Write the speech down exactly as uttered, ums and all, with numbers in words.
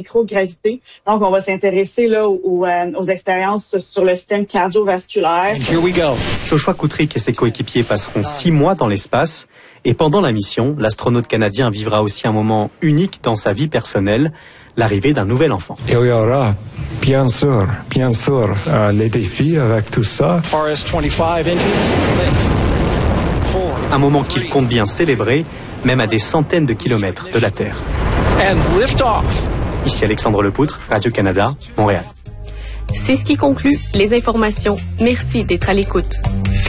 microgravité. Donc, on va s'intéresser là aux, aux, euh, aux expériences sur le système cardiovasculaire. And here we go. Joshua Kutrick et ses coéquipiers passeront six mois dans l'espace. Et pendant la mission, l'astronaute canadien vivra aussi un moment unique dans sa vie personnelle, l'arrivée d'un nouvel enfant. Il y aura, bien sûr, bien sûr, euh, les défis avec tout ça. R S vingt-cinq engines lit. Four. Un moment qu'il compte bien célébrer, même à des centaines de kilomètres de la Terre. And lift off. Ici Alexandre Lepoutre, Radio-Canada, Montréal. C'est ce qui conclut les informations. Merci d'être à l'écoute.